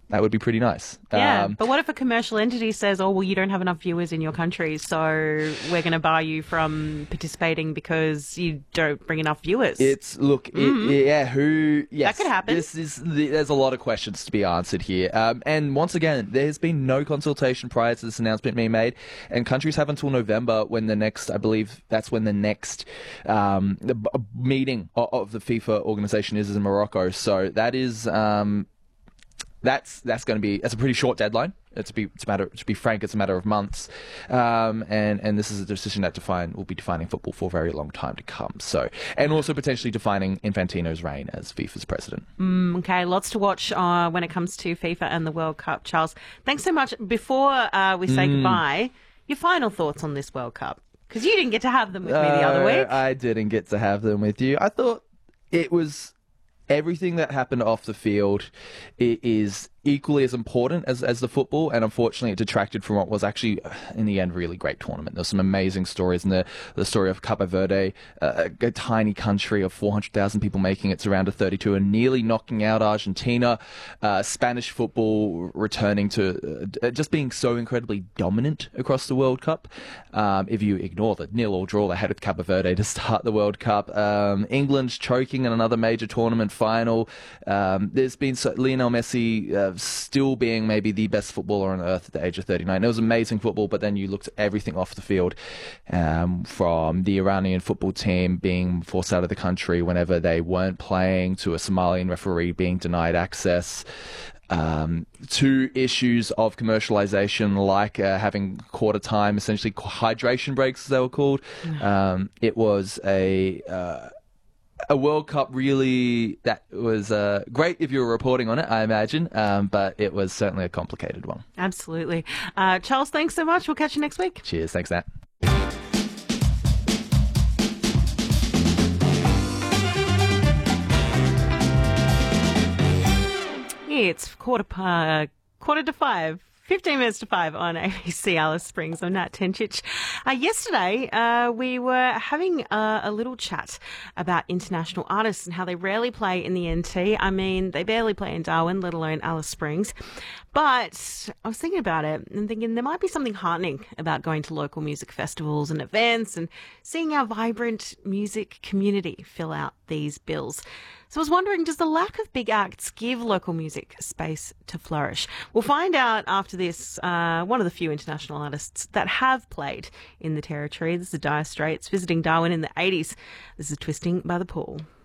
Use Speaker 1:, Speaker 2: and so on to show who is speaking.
Speaker 1: That would be pretty nice.
Speaker 2: Yeah, but what if a commercial entity says, oh, well, you don't have enough viewers in your country, so we're going to bar you from participating because you don't bring enough viewers?
Speaker 1: Yes.
Speaker 2: That could happen.
Speaker 1: There's a lot of questions to be answered here. And once again, there's been no consultation prior to this announcement being made, and countries have until November when the next, I believe that's when the next meeting of the FIFA organization is in Morocco. So that is... That's going to be a pretty short deadline. To be frank, it's a matter of months, and this is a decision that will be defining football for a very long time to come. So, and also potentially defining Infantino's reign as FIFA's president.
Speaker 2: Okay, lots to watch when it comes to FIFA and the World Cup. Charles, thanks so much. Before we say goodbye, your final thoughts on this World Cup, because you didn't get to have them with me the other week.
Speaker 1: I didn't get to have them with you. I thought it was. Everything that happened off the field is equally as important as the football, and unfortunately it detracted from what was actually, in the end, really great tournament. There's some amazing stories in the story of Cabo Verde, a tiny country of 400,000 people making it to round of 32 and nearly knocking out Argentina. Spanish football returning to just being so incredibly dominant across the World Cup. If you ignore the 0-0 draw they had with Cabo Verde to start the World Cup. England choking in another major tournament final. There's been Lionel Messi still being maybe the best footballer on earth at the age of 39. It was amazing football, but then you looked at everything off the field, from the Iranian football team being forced out of the country whenever they weren't playing, to a Somalian referee being denied access, to issues of commercialization like having quarter time, essentially hydration breaks as they were called. It was a World Cup really that was great if you were reporting on it, I imagine, but it was certainly a complicated one.
Speaker 2: Absolutely. Charles, thanks so much. We'll catch you next week.
Speaker 1: Cheers. Thanks, Nat.
Speaker 2: It's quarter to 5. 15 minutes to 5 on ABC Alice Springs. I'm Nat Tencic. Yesterday, we were having a little chat about international artists and how they rarely play in the NT. I mean, they barely play in Darwin, let alone Alice Springs. But I was thinking about it and thinking there might be something heartening about going to local music festivals and events and seeing our vibrant music community fill out these bills. So I was wondering, does the lack of big acts give local music space to flourish? We'll find out after this. One of the few international artists that have played in the Territory. This is Dire Straits visiting Darwin in the 80s. This is Twisting by the Pool.